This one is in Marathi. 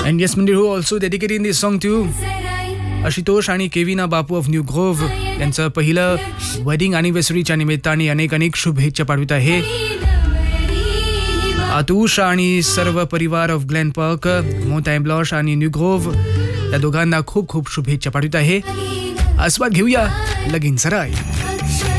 And yes, Mindy, who also dedicating this song to Ashutosh आणि केविना बापू ऑफ न्यू ग्रोव्ह यांचं पहिलं वेडिंग अॅनिव्हर्सरीच्या निमित्ताने अनेक अनेक शुभेच्छा पाठवत आहे. आतुष आणि सर्व परिवार ऑफ ग्लेन पार्क, मोंटॅम्ब्लॉश आणि न्यू ग्रोव्ह या दोघांना खूप खूप शुभेच्छा पाठवत आहे. आस्वाद घेऊया लगीन सराय.